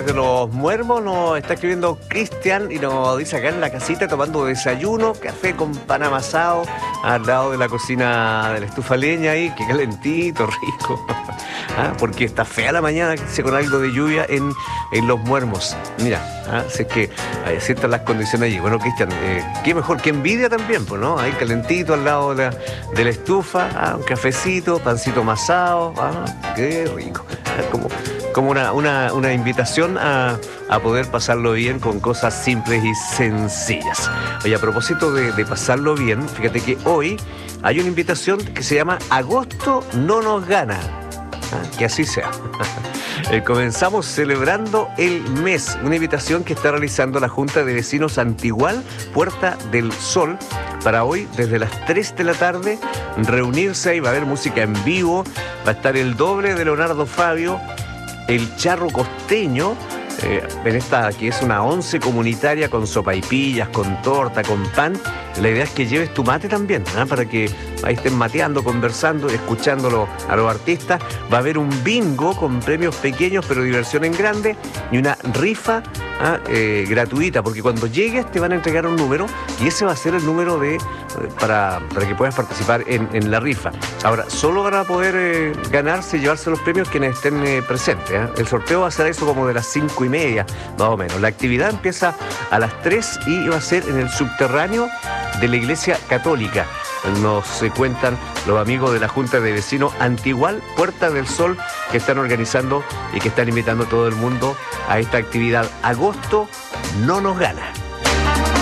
desde Los Muermos nos está escribiendo Cristian y nos dice acá en la casita tomando desayuno, café con pan amasado al lado de la cocina de la estufa leña ahí, que calentito, rico. Porque está fea la mañana, con algo de lluvia en Los Muermos. Mira, si es que así están las condiciones allí. Bueno, Cristian, qué mejor, que envidia también, pues, ¿no? Ahí calentito al lado de la estufa, un cafecito, pancito amasado, qué rico. Como una invitación a poder pasarlo bien con cosas simples y sencillas. Oye, a propósito de pasarlo bien, fíjate que hoy hay una invitación que se llama Agosto no nos gana. Que así sea. Comenzamos celebrando el mes, una invitación que está realizando la Junta de Vecinos Antigual, Puerta del Sol, para hoy desde las 3 de la tarde reunirse y va a haber música en vivo, va a estar el doble de Leonardo Fabio, el charro costeño, en esta que es una once comunitaria con sopaipillas, con torta, con pan. La idea es que lleves tu mate también, para que ahí estén mateando, conversando, escuchándolo a los artistas. Va a haber un bingo con premios pequeños pero diversión en grande y una rifa gratuita, porque cuando llegues te van a entregar un número y ese va a ser el número para que puedas participar en la rifa. Ahora, solo van a poder ganarse y llevarse los premios quienes estén presentes. El sorteo va a ser eso como de las 5:30, más o menos. La actividad empieza a las 3 y va a ser en el subterráneo de la Iglesia Católica. Nos cuentan los amigos de la Junta de Vecinos Antigual, Puerta del Sol, que están organizando y que están invitando a todo el mundo a esta actividad. Agosto no nos gana.